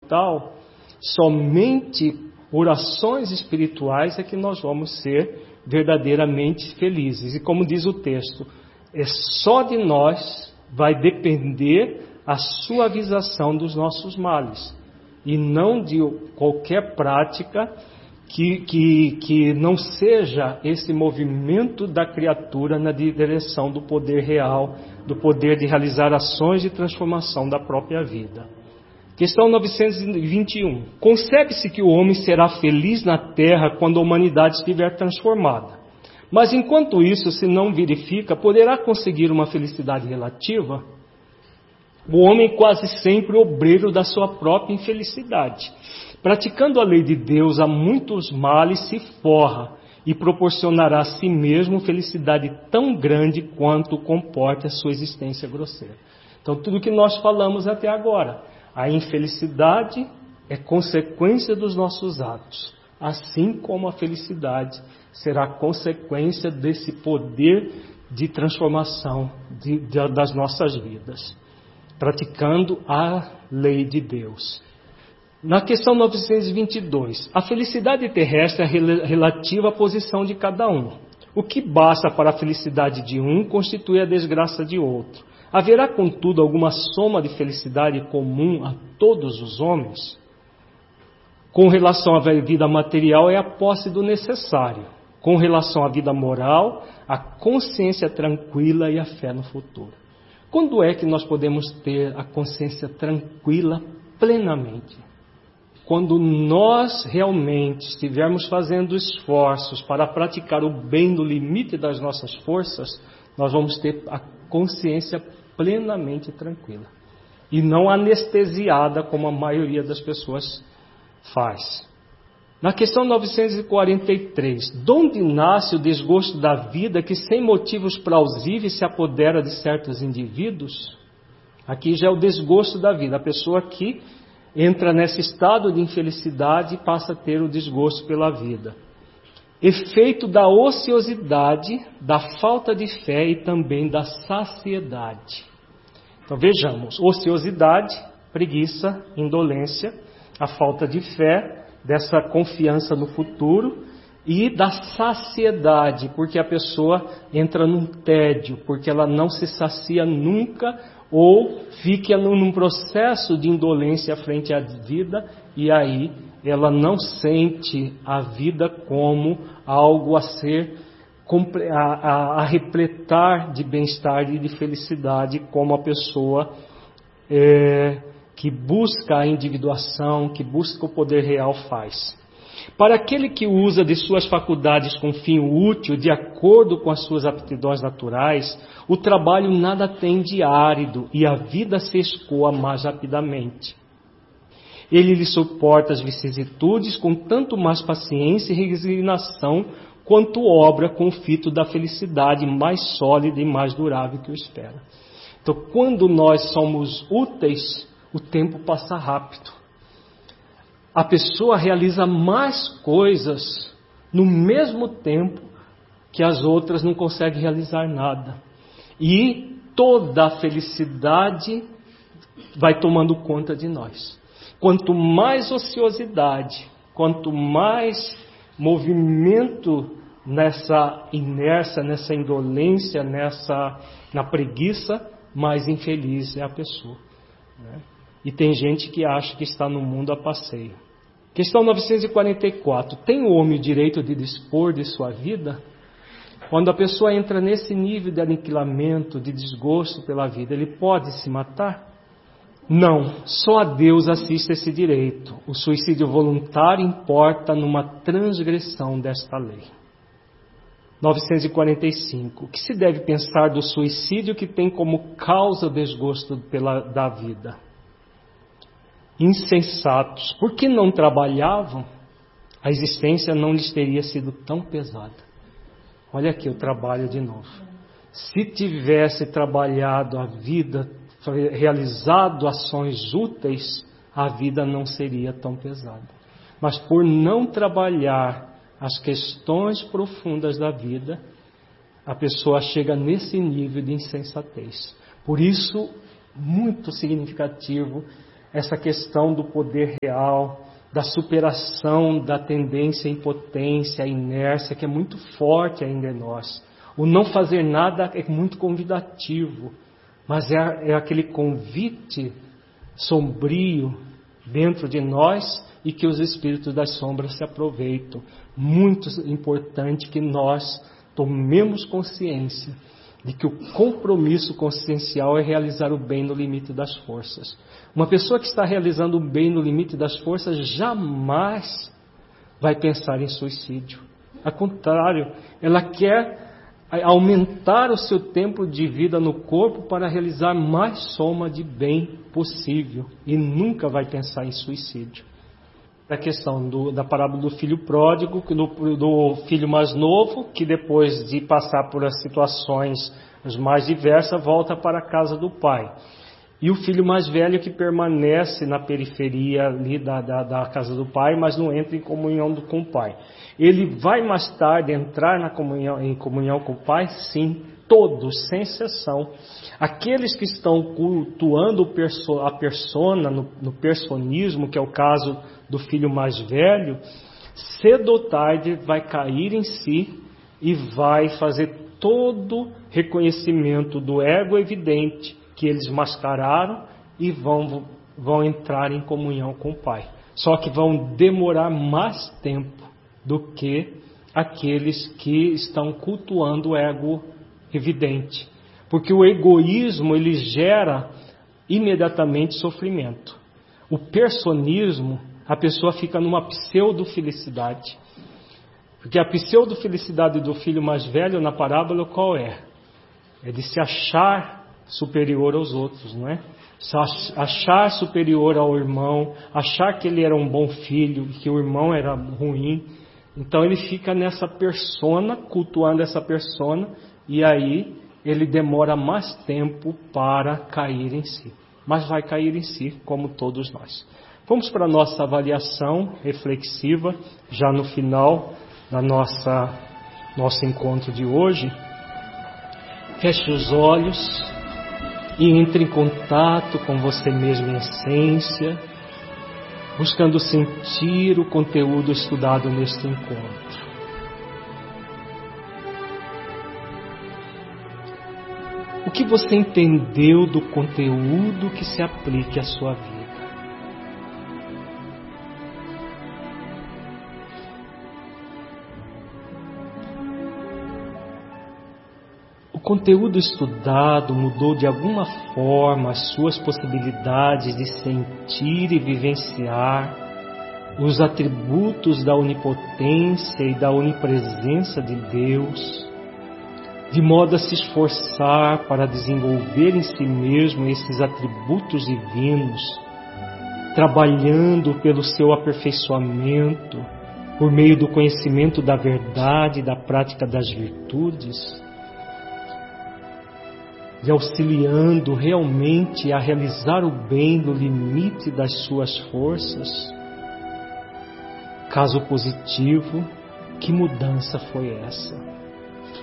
espiritual, somente por ações espirituais é que nós vamos ser verdadeiramente felizes. E como diz o texto, é só de nós vai depender a suavização dos nossos males, e não de qualquer prática que não seja esse movimento da criatura na direção do poder real, do poder de realizar ações de transformação da própria vida. Questão 921. Concebe-se que o homem será feliz na terra quando a humanidade estiver transformada. Mas enquanto isso se não verifica, poderá conseguir uma felicidade relativa? O homem é quase sempre obreiro da sua própria infelicidade. Praticando a lei de Deus, a muitos males se forra e proporcionará a si mesmo felicidade tão grande quanto comporta a sua existência grosseira. Então, tudo que nós falamos até agora, a infelicidade é consequência dos nossos atos, assim como a felicidade será consequência desse poder de transformação das nossas vidas, praticando a lei de Deus. Na questão 922, a felicidade terrestre é relativa à posição de cada um. O que basta para a felicidade de um constitui a desgraça de outro. Haverá, contudo, alguma soma de felicidade comum a todos os homens? Com relação à vida material, é a posse do necessário. Com relação à vida moral, a consciência tranquila e a fé no futuro. Quando é que nós podemos ter a consciência tranquila plenamente? Quando nós realmente estivermos fazendo esforços para praticar o bem no limite das nossas forças, nós vamos ter a consciência plenamente tranquila. E não anestesiada como a maioria das pessoas faz. Na questão 943, de onde nasce o desgosto da vida que sem motivos plausíveis se apodera de certos indivíduos? Aqui já é o desgosto da vida. A pessoa que entra nesse estado de infelicidade e passa a ter o desgosto pela vida. Efeito da ociosidade, da falta de fé e também da saciedade. Então vejamos, ociosidade, preguiça, indolência, a falta de fé, dessa confiança no futuro e da saciedade, porque a pessoa entra num tédio, porque ela não se sacia nunca ou fica num processo de indolência frente à vida e aí ela não sente a vida como algo a ser a repletar de bem-estar e de felicidade, como a pessoa que busca a individuação, que busca o poder real faz. Para aquele que usa de suas faculdades com fim útil, de acordo com as suas aptidões naturais, o trabalho nada tem de árido e a vida se escoa mais rapidamente. Ele lhe suporta as vicissitudes com tanto mais paciência e resignação, quanto obra com o fito da felicidade mais sólida e mais durável que o espera. Então, quando nós somos úteis, o tempo passa rápido. A pessoa realiza mais coisas no mesmo tempo que as outras não conseguem realizar nada. E toda a felicidade vai tomando conta de nós. Quanto mais ociosidade, quanto mais movimento nessa inércia, nessa indolência, na preguiça, mais infeliz é a pessoa, né? E tem gente que acha que está no mundo a passeio. Questão 944. Tem o homem o direito de dispor de sua vida? Quando a pessoa entra nesse nível de aniquilamento, de desgosto pela vida, ele pode se matar? Não, só a Deus assiste esse direito. O suicídio voluntário importa numa transgressão desta lei. 945. O que se deve pensar do suicídio que tem como causa o desgosto da vida? Insensatos, por que não trabalhavam? A existência não lhes teria sido tão pesada. Olha aqui o trabalho de novo. Se tivesse trabalhado a vida, realizado ações úteis, a vida não seria tão pesada. Mas por não trabalhar as questões profundas da vida, a pessoa chega nesse nível de insensatez. Por isso, muito significativo essa questão do poder real, da superação da tendência à impotência, à inércia, que é muito forte ainda em nós. O não fazer nada é muito convidativo, mas é aquele convite sombrio dentro de nós e que os espíritos das sombras se aproveitam. Muito importante que nós tomemos consciência de que o compromisso consciencial é realizar o bem no limite das forças. Uma pessoa que está realizando o bem no limite das forças jamais vai pensar em suicídio. Ao contrário, ela quer aumentar o seu tempo de vida no corpo para realizar mais soma de bem possível e nunca vai pensar em suicídio. A questão da parábola do filho pródigo, do filho mais novo, que depois de passar por as situações as mais diversas, volta para a casa do pai. E o filho mais velho que permanece na periferia ali da casa do pai, mas não entra em comunhão com o pai. Ele vai mais tarde entrar em comunhão com o pai? Sim, todos, sem exceção. Aqueles que estão cultuando a persona, no personismo, que é o caso do filho mais velho, cedo ou tarde vai cair em si e vai fazer todo reconhecimento do ego evidente que eles mascararam e vão entrar em comunhão com o Pai. Só que vão demorar mais tempo do que aqueles que estão cultuando o ego evidente. Porque o egoísmo, ele gera imediatamente sofrimento. O personismo, a pessoa fica numa pseudo-felicidade. Porque a pseudo-felicidade do filho mais velho na parábola qual é? É de se achar superior aos outros, não é? Achar superior ao irmão, achar que ele era um bom filho e que o irmão era ruim. Então ele fica nessa persona, cultuando essa persona, e aí ele demora mais tempo para cair em si. Mas vai cair em si, como todos nós. Vamos para a nossa avaliação reflexiva, já no final da nosso encontro de hoje. Feche os olhos e entre em contato com você mesmo em essência, buscando sentir o conteúdo estudado neste encontro. O que você entendeu do conteúdo que se aplique à sua vida? O conteúdo estudado mudou de alguma forma as suas possibilidades de sentir e vivenciar os atributos da onipotência e da onipresença de Deus, de modo a se esforçar para desenvolver em si mesmo esses atributos divinos, trabalhando pelo seu aperfeiçoamento, por meio do conhecimento da verdade e da prática das virtudes, e auxiliando realmente a realizar o bem no limite das suas forças? Caso positivo, que mudança foi essa?